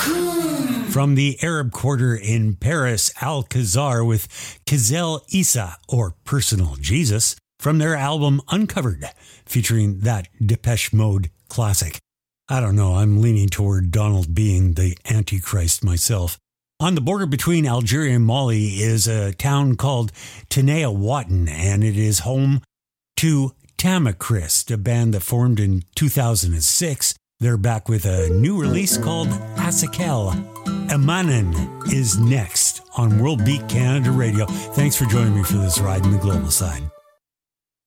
From the Arab Quarter in Paris, Alcazar with Kizel Issa, or Personal Jesus, from their album Uncovered, featuring that Depeche Mode classic. I don't know, I'm leaning toward Donald being the Antichrist myself. On the border between Algeria and Mali is a town called Tanea Watan, and it is home to Tamachrist, a band that formed in 2006. They're back with a new release called Asakel. Emanen is next on World Beat Canada Radio. Thanks for joining me for this ride in the global side.